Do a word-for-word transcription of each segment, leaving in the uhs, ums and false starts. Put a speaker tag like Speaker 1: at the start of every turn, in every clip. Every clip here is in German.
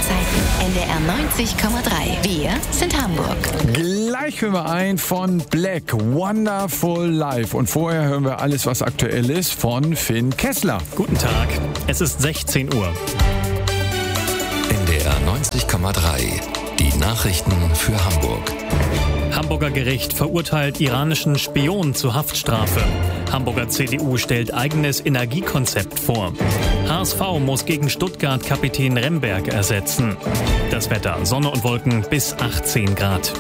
Speaker 1: Zeiten. N D R neunzig Komma drei. Wir sind Hamburg.
Speaker 2: Gleich hören wir ein von Black, Wonderful Life. Und vorher hören wir alles, was aktuell ist, von Finn Kessler.
Speaker 3: Guten Tag, es ist sechzehn Uhr.
Speaker 4: N D R neunzig Komma drei. Die Nachrichten für Hamburg.
Speaker 3: Hamburger Gericht verurteilt iranischen Spion zu Haftstrafe. Hamburger C D U stellt eigenes Energiekonzept vor. H S V muss gegen Stuttgart Kapitän Remberg ersetzen. Das Wetter: Sonne und Wolken bis achtzehn Grad.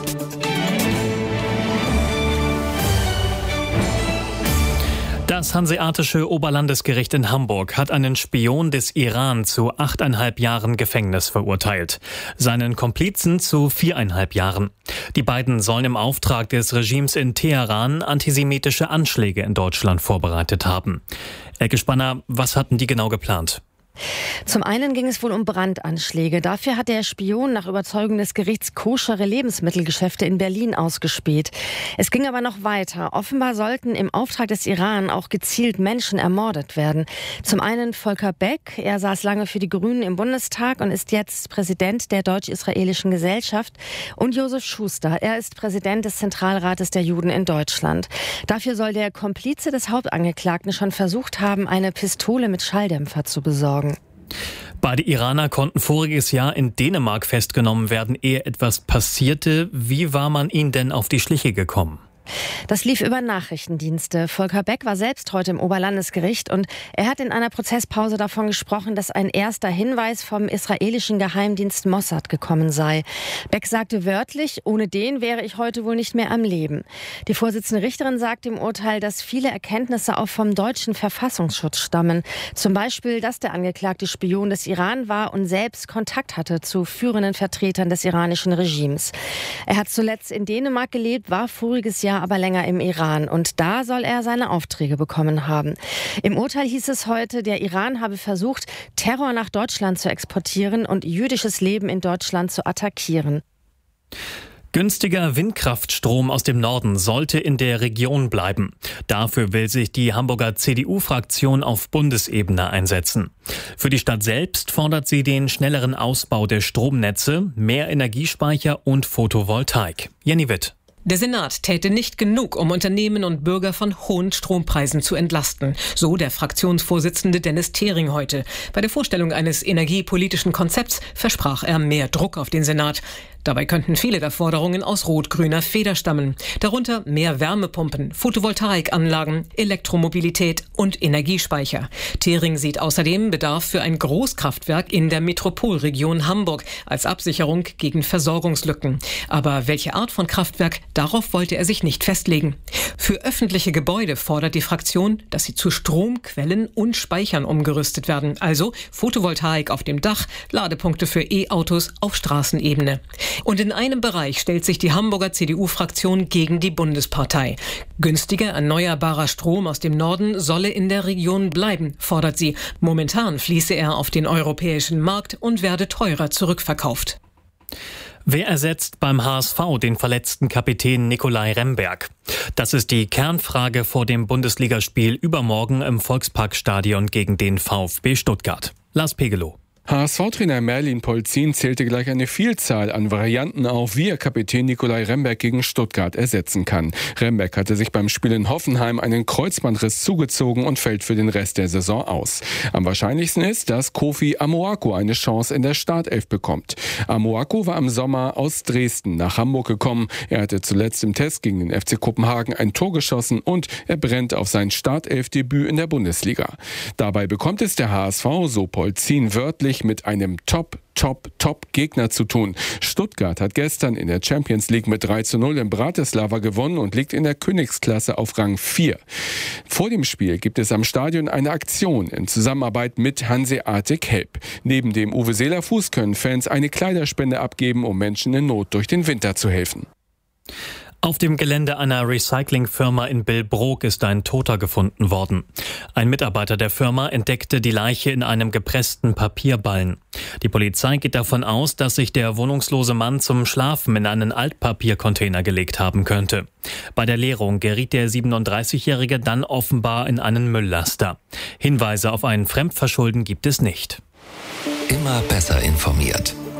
Speaker 3: Das Hanseatische Oberlandesgericht in Hamburg hat einen Spion des Iran zu achteinhalb Jahren Gefängnis verurteilt. Seinen Komplizen zu viereinhalb Jahren. Die beiden sollen im Auftrag des Regimes in Teheran antisemitische Anschläge in Deutschland vorbereitet haben. Elke Spanner, was hatten die genau geplant?
Speaker 5: Zum einen ging es wohl um Brandanschläge. Dafür hat der Spion nach Überzeugung des Gerichts koschere Lebensmittelgeschäfte in Berlin ausgespäht. Es ging aber noch weiter. Offenbar sollten im Auftrag des Iran auch gezielt Menschen ermordet werden. Zum einen Volker Beck. Er saß lange für die Grünen im Bundestag und ist jetzt Präsident der Deutsch-Israelischen Gesellschaft. Und Josef Schuster. Er ist Präsident des Zentralrates der Juden in Deutschland. Dafür soll der Komplize des Hauptangeklagten schon versucht haben, eine Pistole mit Schalldämpfer zu besorgen.
Speaker 3: Beide Iraner konnten voriges Jahr in Dänemark festgenommen werden, ehe etwas passierte. Wie war man ihnen denn auf die Schliche gekommen?
Speaker 5: Das lief über Nachrichtendienste. Volker Beck war selbst heute im Oberlandesgericht und er hat in einer Prozesspause davon gesprochen, dass ein erster Hinweis vom israelischen Geheimdienst Mossad gekommen sei. Beck sagte wörtlich, ohne den wäre ich heute wohl nicht mehr am Leben. Die Vorsitzende Richterin sagt im Urteil, dass viele Erkenntnisse auch vom deutschen Verfassungsschutz stammen. Zum Beispiel, dass der Angeklagte Spion des Iran war und selbst Kontakt hatte zu führenden Vertretern des iranischen Regimes. Er hat zuletzt in Dänemark gelebt, war voriges Jahr aber länger im Iran und da soll er seine Aufträge bekommen haben. Im Urteil hieß es heute, der Iran habe versucht, Terror nach Deutschland zu exportieren und jüdisches Leben in Deutschland zu attackieren.
Speaker 3: Günstiger Windkraftstrom aus dem Norden sollte in der Region bleiben. Dafür will sich die Hamburger C D U-Fraktion auf Bundesebene einsetzen. Für die Stadt selbst fordert sie den schnelleren Ausbau der Stromnetze, mehr Energiespeicher und Photovoltaik. Jenny Witt.
Speaker 6: Der Senat täte nicht genug, um Unternehmen und Bürger von hohen Strompreisen zu entlasten. So der Fraktionsvorsitzende Dennis Thering heute. Bei der Vorstellung eines energiepolitischen Konzepts versprach er mehr Druck auf den Senat. Dabei könnten viele der Forderungen aus rot-grüner Feder stammen. Darunter mehr Wärmepumpen, Photovoltaikanlagen, Elektromobilität und Energiespeicher. Thering sieht außerdem Bedarf für ein Großkraftwerk in der Metropolregion Hamburg als Absicherung gegen Versorgungslücken. Aber welche Art von Kraftwerk, darauf wollte er sich nicht festlegen. Für öffentliche Gebäude fordert die Fraktion, dass sie zu Stromquellen und Speichern umgerüstet werden. Also Photovoltaik auf dem Dach, Ladepunkte für E-Autos auf Straßenebene. Und in einem Bereich stellt sich die Hamburger C D U-Fraktion gegen die Bundespartei. Günstiger, erneuerbarer Strom aus dem Norden solle in der Region bleiben, fordert sie. Momentan fließe er auf den europäischen Markt und werde teurer zurückverkauft.
Speaker 3: Wer ersetzt beim H S V den verletzten Kapitän Nikolai Remberg? Das ist die Kernfrage vor dem Bundesligaspiel übermorgen im Volksparkstadion gegen den VfB Stuttgart. Lars Pegelow.
Speaker 2: H S V-Trainer Merlin Polzin zählte gleich eine Vielzahl an Varianten auf, wie er Kapitän Nikolai Remberg gegen Stuttgart ersetzen kann. Remberg hatte sich beim Spiel in Hoffenheim einen Kreuzbandriss zugezogen und fällt für den Rest der Saison aus. Am wahrscheinlichsten ist, dass Kofi Amoako eine Chance in der Startelf bekommt. Amoako war im Sommer aus Dresden nach Hamburg gekommen. Er hatte zuletzt im Test gegen den F C Kopenhagen ein Tor geschossen und er brennt auf sein Startelfdebüt in der Bundesliga. Dabei bekommt es der H S V, so Polzin wörtlich, mit einem Top, Top, Top-Gegner zu tun. Stuttgart hat gestern in der Champions League mit drei zu null in Bratislava gewonnen und liegt in der Königsklasse auf Rang vier. Vor dem Spiel gibt es am Stadion eine Aktion in Zusammenarbeit mit Hanseatic Help. Neben dem Uwe Seeler Fuß können Fans eine Kleiderspende abgeben, um Menschen in Not durch den Winter zu helfen.
Speaker 3: Auf dem Gelände einer Recyclingfirma in Billbrook ist ein Toter gefunden worden. Ein Mitarbeiter der Firma entdeckte die Leiche in einem gepressten Papierballen. Die Polizei geht davon aus, dass sich der wohnungslose Mann zum Schlafen in einen Altpapiercontainer gelegt haben könnte. Bei der Leerung geriet der siebenunddreißigjährige dann offenbar in einen Mülllaster. Hinweise auf ein Fremdverschulden gibt es nicht.
Speaker 4: Immer besser informiert.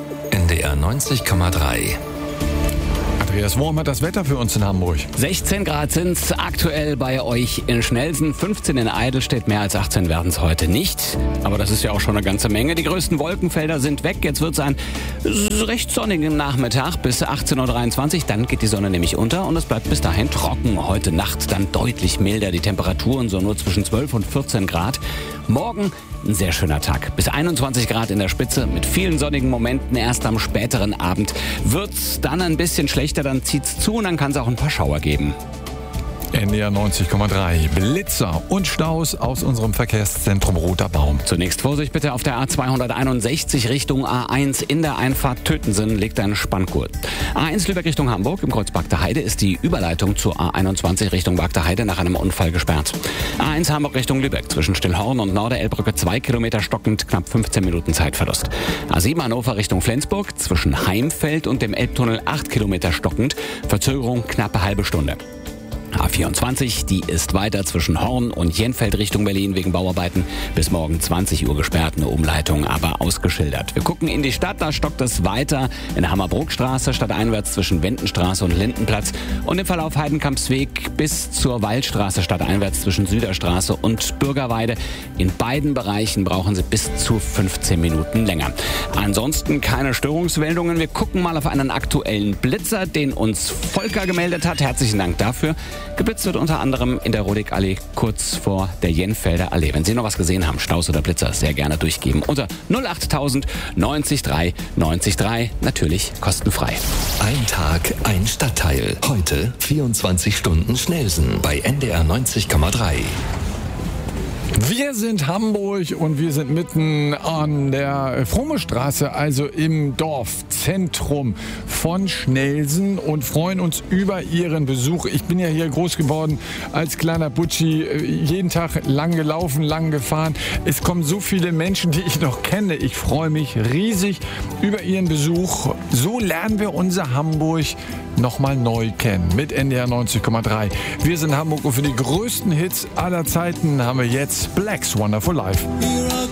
Speaker 4: N D R neunzig Komma drei.
Speaker 7: Andreas Worm hat das Wetter für uns in Hamburg.
Speaker 8: sechzehn Grad sind es aktuell bei euch in Schnelsen, fünfzehn in Eidelstedt, mehr als achtzehn werden es heute nicht. Aber das ist ja auch schon eine ganze Menge. Die größten Wolkenfelder sind weg. Jetzt wird es ein recht sonnigen Nachmittag bis achtzehn Uhr dreiundzwanzig. Dann geht die Sonne nämlich unter und es bleibt bis dahin trocken. Heute Nacht dann deutlich milder. Die Temperaturen so nur zwischen zwölf und vierzehn Grad. Morgen ein sehr schöner Tag. Bis einundzwanzig Grad in der Spitze mit vielen sonnigen Momenten. Erst am späteren Abend wird's dann ein bisschen schlechter. Dann zieht's zu und dann kann es auch ein paar Schauer geben.
Speaker 7: N D R neunzig Komma drei. Blitzer und Staus aus unserem Verkehrszentrum Roter Baum.
Speaker 8: Zunächst Vorsicht bitte auf der A zweihunderteinundsechzig Richtung A eins. In der Einfahrt Tötensen liegt ein Spanngurt. A eins Lübeck Richtung Hamburg. Im Kreuz Bagde Heide ist die Überleitung zur A einundzwanzig Richtung Bagde Heide nach einem Unfall gesperrt. A eins Hamburg Richtung Lübeck. Zwischen Stillhorn und Norderelbbrücke zwei Kilometer stockend, knapp fünfzehn Minuten Zeitverlust. A sieben Hannover Richtung Flensburg. Zwischen Heimfeld und dem Elbtunnel acht Kilometer stockend. Verzögerung knappe halbe Stunde. A vierundzwanzig, die ist weiter zwischen Horn und Jenfeld Richtung Berlin wegen Bauarbeiten. Bis morgen zwanzig Uhr gesperrt, eine Umleitung aber ausgeschildert. Wir gucken in die Stadt, da stockt es weiter in der Hammerbrookstraße, stadteinwärts zwischen Wendenstraße und Lindenplatz und im Verlauf Heidenkampsweg bis zur Waldstraße stadteinwärts zwischen Süderstraße und Bürgerweide. In beiden Bereichen brauchen Sie bis zu fünfzehn Minuten länger. Ansonsten keine Störungsmeldungen. Wir gucken mal auf einen aktuellen Blitzer, den uns Volker gemeldet hat. Herzlichen Dank dafür. Geblitzt wird unter anderem in der Rodikallee kurz vor der Jenfelder Allee. Wenn Sie noch was gesehen haben, Staus oder Blitzer, sehr gerne durchgeben. Unter null acht tausend neunzig drei neunzig drei, natürlich kostenfrei.
Speaker 4: Ein Tag, ein Stadtteil. Heute vierundzwanzig Stunden Schnelsen bei N D R neunzig Komma drei.
Speaker 7: Wir sind Hamburg und wir sind mitten an der Frommestraße, also im Dorfzentrum von Schnelsen und freuen uns über Ihren Besuch. Ich bin ja hier groß geworden als kleiner Butschi, jeden Tag lang gelaufen, lang gefahren. Es kommen so viele Menschen, die ich noch kenne. Ich freue mich riesig über Ihren Besuch. So lernen wir unser Hamburg nochmal neu kennen mit N D R neunzig Komma drei. Wir sind Hamburg und für die größten Hits aller Zeiten haben wir jetzt Black's Wonderful Life.